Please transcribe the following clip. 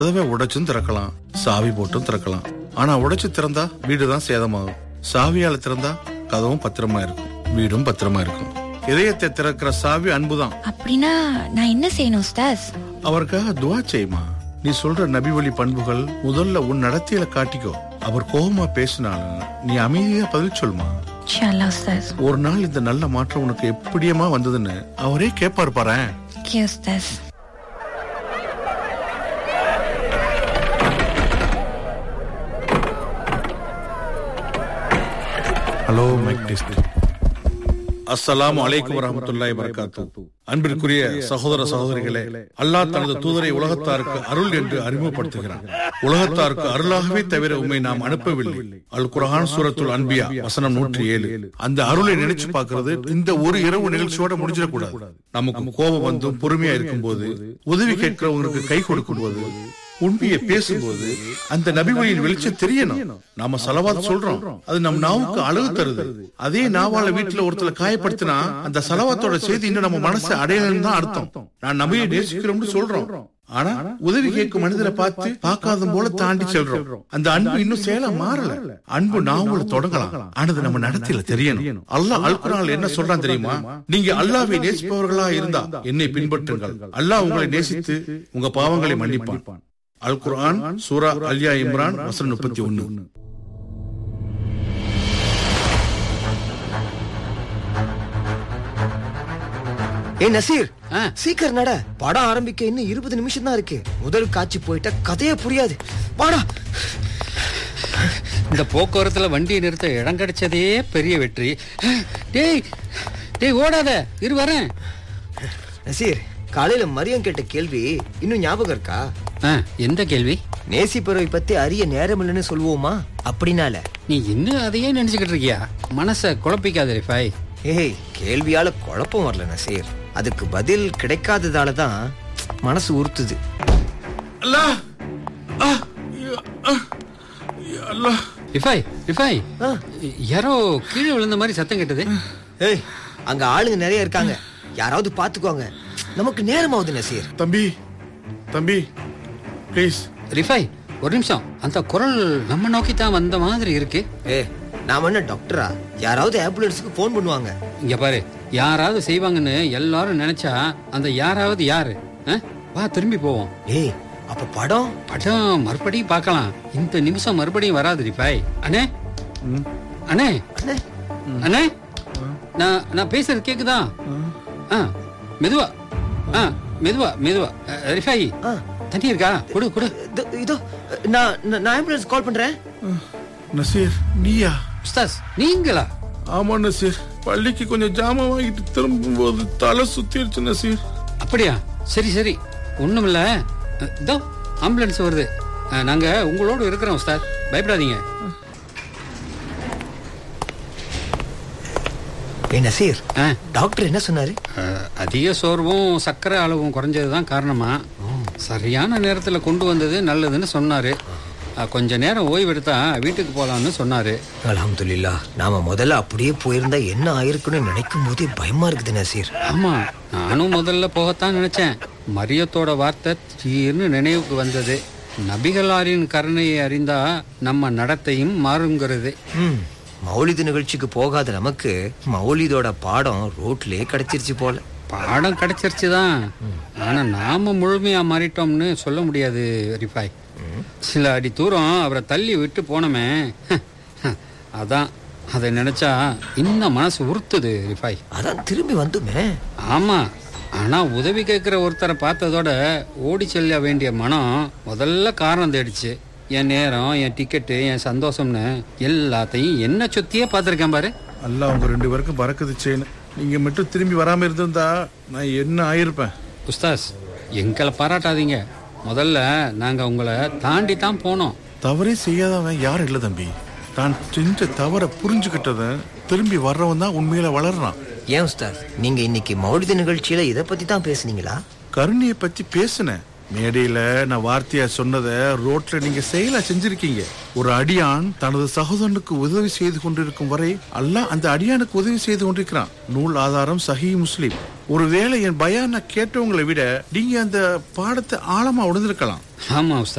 கதவை உடைச்சும் திறக்கலாம், சாவி போட்டும் திறக்கலாம். ஆனா உடைச்சு திறந்தா வீடுதான் சேதமாகும். சாவியால திறந்தா கதவும் பத்திரமா இருக்கும், வீடும் பத்திரமா இருக்கும். இதயத்தை திறக்கிற சாவி அன்புதான். அப்படின்னா நான் என்ன செய்யணும் உஸ்தாஸ்? அவருக்காக துவா செய்யுமா. நீ சொல்ற நபி வழி பண்புகள் முதல்ல உன் நடத்தையில காட்டிக்கோ. அவர் கோபமா பேசினாலும் நீ அமைதியா பதில் சொல்லுமா. இன்ஷா அல்லாஹ் உஸ்தாஸ். ஒரு நாள் இந்த நல்ல மாற்றம் உனக்கு எப்படியமா வந்ததுன்னு அவரே கேட்பாரு பாரேன். Okay Ustadh. Hello mic test. அஸ்ஸலாமு அலைக்கும் வரஹ்மத்துல்லாஹி வபரகாத்துஹு. அன்பிற்குரிய சகோதர சகோதரிகளே, அல்லாஹ் தனது தூதரை உலகத்தாருக்கு அருள் என்று அறிமுகப்படுத்துகிறான். உலகத்தாருக்கு அருளாகவே தவிர உம்மை நாம் அனுப்பவில்லை. அல் குர்ஆன் சூரத்துல் அன்பியா வசனம் 107. அந்த அருளை நினைச்சு பார்க்கிறது இந்த ஒரு இரவு நிகழ்ச்சியோட முடிஞ்சிடக்கூடாது. நமக்கு கோபம் வந்தும் பொறுமையா இருக்கும் போது, உதவி கேட்கிறவங்களுக்கு கை கொடுக்கும் போது, உண்மையை பேசும்போது அந்த நபி வழியின் வெளிச்சம் தெரியணும். நாம சலவாத் சொல்றோம், அது நம் நாவுக்கு அழகு தருது. அதே நாவால வீட்டுல ஒருத்தரை காயப்படுத்தினா அந்த சலவாத்தோட செய்தி இன்னும் நம்ம மனசை அடையலன்னு தான் அர்த்தம். நான் நபியை நேசிக்கிறோம்னு சொல்றோம், ஆனா உதவி கேட்கும் மனிதரை பார்த்து பார்க்காத போல தாண்டி செல்றோம். அந்த அன்பு இன்னும் செயலா மாறல. அன்பு நாவுல தொடங்கலாம், ஆனது நம்ம நடத்தையில தெரியணும். அல்லாஹ் அல் குர்ஆன்ல என்ன சொல்றான் தெரியுமா? நீங்க அல்லாஹ்வை நேசிப்பவர்களா இருந்தா என்னை பின்பற்றுங்கள், அல்லாஹ் உங்களை நேசித்து உங்க பாவங்களை மன்னிப்பான். அல் குர்ஆன் சூரா அல் இம்ரான் வசனம் 31. நசீர், சீக்கிரம் நட. படம் ஆரம்பிக்க இன்னும் 20 நிமிஷம் தான் இருக்கு. முதல் காட்சி போயிட்டா கதையே புரியாது. வாடா. இந்த போக்குவரத்துல வண்டியை நிறுத்த இடம் கிடைச்சதே பெரிய வெற்றி. டேய் டேய் ஓடாத, இரு வரேன். நசீர், காலையில மரியம் கேட்ட கேள்வி இன்னும் ஞாபகம் இருக்கா? எந்த கேள்வி? நேசிப்பறவை பத்தி அறிய நேரம் இல்லைன்னு சொல்லுவோமா? அப்படினால நீ இன்னும் அதையே நினைச்சுக்கிட்டு இருக்கியா? மனச குழப்பிக்காத ரிஃபாய். ஏய், கேள்வியால குழப்பம் வரல நசீர், அதுக்கு பதில் கிடைக்காததாலதான் மனசு உறுத்துது. அல்லாஹ் அல்லாஹ். ரிஃபாய் ரிஃபாய், யாரோ கீழே விழுந்த மாதிரி சத்தம் கேட்டது. ஏய், அங்க ஆளுங்க நிறைய இருக்காங்க, யாராவது பாத்துக்குவாங்க. நமக்கு நேரம் ஆகுது நசீர். தம்பி தம்பி ப்ளீஸ். ரிஃபாய் ஒரு நிமிஷம், அந்த குரல் நம்ம நோக்கி தான் வந்த மாதிரி இருக்கு. நாம என்ன டாக்டரா? யாராவது ஆம்புலன்ஸுக்கு போன் பண்ணுவாங்க. இங்க பாரு, யாராவது செய்வாங்கன்னு எல்லாரும் நினைச்சா அந்த யாராவது யாரு? வா திரும்பி போவோம். ஏய், அப்ப படம் மறுபடியும் பார்க்கலாம். இந்த நிமிஷம் மறுபடியும் வராது ரிஃபாய். அண்ணே அண்ணே அண்ணே, நான் பேசுறது கேக்குதா? மெதுவா மெதுவா மெதுவா. ரிஃபாய், தண்ணி இருக்கா? குடு குடு. இதோ நான் ஆம்புலன்ஸ் கால் பண்றேன். நசீர், நீயா? உஸ்தாஸ், நீங்களா? ஆமா நசீர், பள்ளிக்கு கொஞ்சம் ஜாமான் வாங்கிட்டு திரும்பும் போது தலை சுத்திருச்சு நசீர். அப்படியா? சரி சரி, ஒண்ணுமில்ல. இதோ ஆம்புலன்ஸ் வருது, நாங்க உங்களோட இருக்கிறோம் உஸ்தாத், பயப்படாதீங்க. நசீர், டாக்டர் என்ன சொன்னாரு? அதிக சோர்வும் சர்க்கரை அளவும் குறைஞ்சதுதான் காரணமா. சரியான நேரத்துல கொண்டு வந்தது நல்லதுன்னு சொன்னாரு. கொஞ்ச நேரம் ஓய்வு எடுத்தா வீட்டுக்கு போலாம்னு சொன்னாரு. அல்ஹம்துலில்லாஹ். நாம முதல்ல அப்படியே போயிருந்தா என்ன ஆயிருக்குன்னு நினைக்கும் போதே பயமா இருக்குது நசீர். ஆமா, நானும் முதல்ல போகத்தான் நினைச்சேன். மரியத்தோட வார்த்தை தீர்னு நினைவுக்கு வந்தது. நபிகளாரின் கருணையை அறிந்தா நம்ம நடத்தையும் மாறுங்கிறது. மௌலிது நிகழ்ச்சிக்கு போகாத நமக்கு மௌலிதோட பாடம் ரோட்லயே கிடைச்சிருச்சு போல. பாடம் கிடைச்சிருச்சுதான், ஆனா நாம முழுமையா மாறிட்டோம்னு சொல்ல முடியாது ரிஃபாய். சில அடி தூரம் அவரை தள்ளி விட்டு போனோமே, அதான் அதை நினைச்சா இன்னும் மனசு உறுத்துது ரிஃபாய். அதான் திரும்பி வந்துமே. ஆமா, ஆனா உதவி கேட்கிற ஒருத்தரை பார்த்ததோட ஓடி செல்ல வேண்டிய மனம் முதல்ல காரணம் தேடிச்சு. என் நேரம், என் டிக்கெட்டு, என் சந்தோஷம்னு எல்லாத்தையும் என்ன சுத்தியே பார்த்திருக்கேன் பாரு. அல்லாஹ் உங்க 2 பேருக்கும் பறக்குது செய்யு. நீங்க மட்டும் திரும்பி வராம இருந்திருந்தா நான் என்ன ஆயிருப்பேன்? உஸ்தாஸ், எங்களை பாராட்டாதீங்க. முதல்ல நாங்க உங்களை தாண்டி தான் போனோம். தவறே செய்யாதவன் யாரும் இல்ல தம்பி. தான் செஞ்ச தவற புரிஞ்சுக்கிட்டத திரும்பி வர்றவன் தான் உண்மையில வளர்றான். ஏன் உஸ்தாத், நீங்க இன்னைக்கு மௌலிது நிகழ்ச்சியில இதை பத்தி தான் பேசுனீங்களா? கருணையை பத்தி பேசுனேன். மேடையில நான் வார்த்தையா சொன்னத ரோட்ல நீங்க செயலா செஞ்சிருக்கீங்க. ஒரு அடியான் தனது சகோதரனுக்கு உதவி செய்து கொண்டிருக்கும் வரை அல்லாஹ் அந்த அடியானுக்கு உதவி செய்து கொண்டிருக்கிறான். நூல் ஆதாரம் சஹீஹ் முஸ்லிம். ஒருவேளை என் பயானை கேட்டவங்களை விட நீங்க அந்த பாடத்தை ஆழமா உணர்ந்திருக்கலாம். ஆமா.